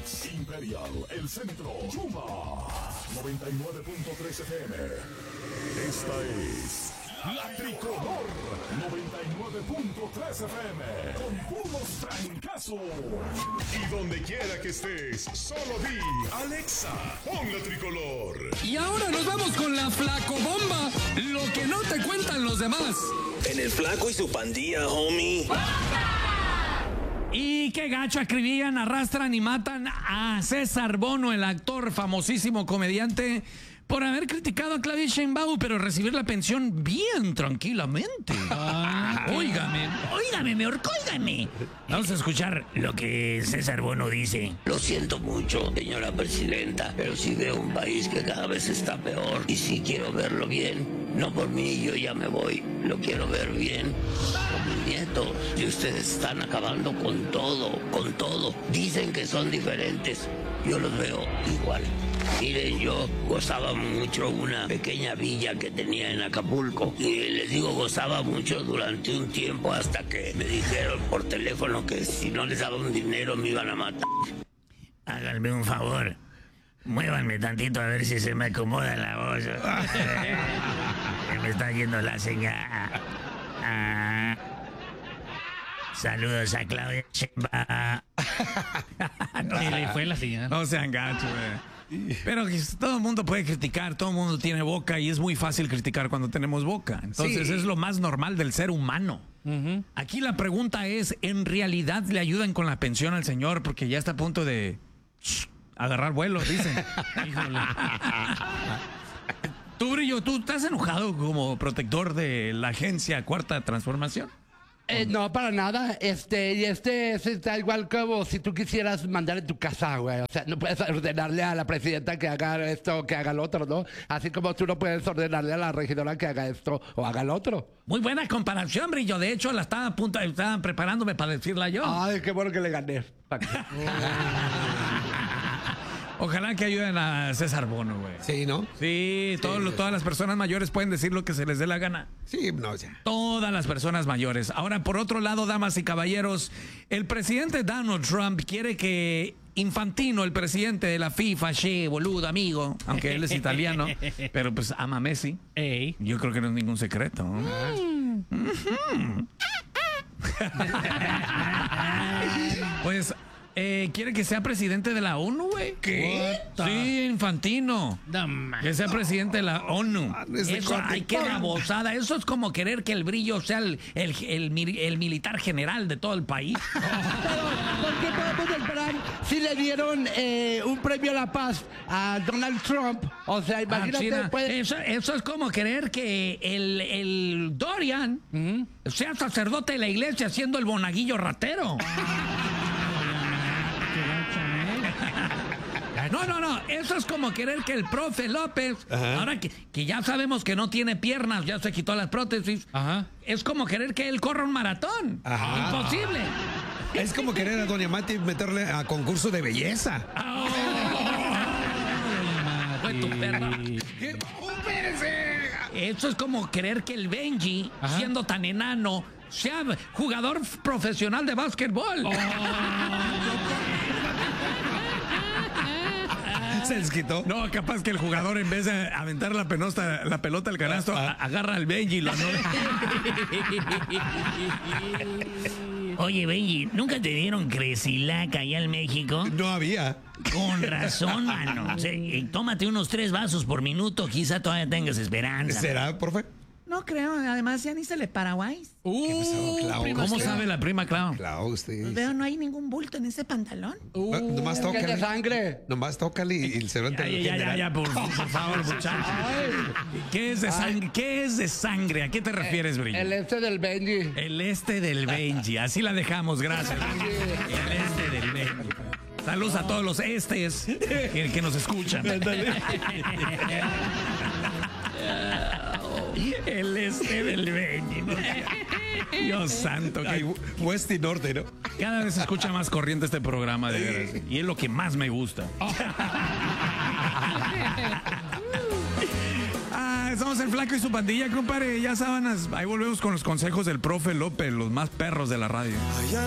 Phoenix, Imperial, El Centro, Yuma, 99.3 FM. Esta es La Tricolor, 99.3 FM, con puros trancazos. Y donde quiera que estés, solo di, Alexa, pon La Tricolor. Y ahora nos vamos con la flacobomba, lo que no te cuentan los demás. En el Flaco y su pandilla, homie. Y qué gacho acribillan, arrastran y matan a César Bono, el actor famosísimo comediante, por haber criticado a Claudia Sheinbaum, pero recibir la pensión bien tranquilamente. Óigame, óigame. Vamos a escuchar lo que César Bono dice. Lo siento mucho, señora presidenta, pero sí veo un país que cada vez está peor y sí quiero verlo bien. No por mí, yo ya me voy, lo quiero ver bien. Con mis nietos, y ustedes están acabando con todo. Dicen que son diferentes, yo los veo igual. Miren, yo gozaba mucho una pequeña villa que tenía en Acapulco. Y les digo, gozaba mucho durante un tiempo hasta que me dijeron por teléfono que si no les daba un dinero me iban a matar. Háganme un favor. Muévanme tantito a ver si se me acomoda la voz. Se me está yendo la señal. Saludos a Claudia Sheinbaum. Se le fue la señal. No sean gachos, güey. Pero todo el mundo puede criticar, todo el mundo tiene boca y es muy fácil criticar cuando tenemos boca. Entonces es lo más normal del ser humano. Aquí la pregunta es, ¿en realidad le ayudan con la pensión al señor? Porque ya está a punto de agarrar vuelo, dicen. Híjole. Tú, Brillo, ¿tú estás enojado como protector de la agencia Cuarta Transformación? No, para nada. Está igual como si tú quisieras mandar en tu casa, güey. O sea, no puedes ordenarle a la presidenta que haga esto, que haga lo otro, ¿no? Así como tú no puedes ordenarle a la regidora que haga esto o haga lo otro. Muy buena comparación, Brillo. De hecho, la estaba estaba preparándome para decirla yo. Ay, qué bueno que le gané. Ojalá que ayuden a César Bono, güey. Sí, ¿no? Sí, todas las personas mayores pueden decir lo que se les dé la gana. Sí, no, ya. Todas las personas mayores. Ahora, por otro lado, damas y caballeros, el presidente Donald Trump quiere que Infantino, el presidente de la FIFA, boludo, amigo, aunque él es italiano, pero pues ama a Messi. Ey. Yo creo que no es ningún secreto, ¿no? Pues quiere que sea presidente de la ONU, güey. ¿Qué? Sí, Infantino. Que sea presidente de la ONU. Eso, ay, qué babosada. Eso es como querer que el Brillo sea el militar general de todo el país. Pero, ¿por qué podemos esperar si le dieron un premio a la paz a Donald Trump? O sea, imagínate. Eso es como querer que el Dorian sea sacerdote de la iglesia siendo el monaguillo ratero. No, eso es como querer que el profe López, ahora que ya sabemos que no tiene piernas, ya se quitó las prótesis, es como querer que él corra un maratón. Imposible. Es como querer a Doña Mati meterle a concurso de belleza. Fue tu perra. Eso es como querer que el Benji, siendo tan enano, sea jugador profesional de básquetbol. Se desquitó. No, capaz que el jugador en vez de aventar la pelota al canasto, agarra al Benji y lo Oye, Benji, ¿nunca te dieron Cresilac allá en México? No había. Con razón, mano. Tómate unos 3 vasos por minuto, quizá todavía tengas esperanza. ¿Será, profe? No creo, además ya ni se le Paraguay. ¿Cómo sabe la prima Clau? Clau, usted. Veo, no hay ningún bulto en ese pantalón. Nomás ¿Qué de tócale. sangre? Nomás tócale y se va a enterar. Ya, por favor, muchachos. ¿Qué es de sangre? ¿Qué es de sangre? ¿A qué te refieres, Brillo? El del Benji. El del Benji. Así la dejamos, gracias. El del Benji. Saludos a todos los estes que nos escuchan. El del Benji. Dios santo. Ay, West y Norte, ¿no? Cada vez se escucha más corriente este programa, de veras. Y es lo que más me gusta. Somos el Flaco y su pandilla, compadre. Ya sábanas. Ahí volvemos con los consejos del profe López, los más perros de la radio.